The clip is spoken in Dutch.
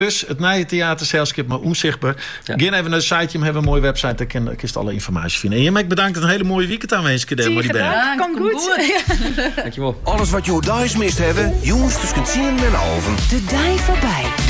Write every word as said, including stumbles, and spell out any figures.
Dus het nieuwe theaterzelschap, maar onzichtbaar. Ja. Ga even naar de site, we hebben een mooie website, daar kan je alle informatie vinden. En je maakt bedankt, een hele mooie weekend aanwezig. Zie je gedaan, kan goed. goed. Dankjewel. Alles wat je thuis mist hebben, jongens tussen tien en halven. De dij voorbij.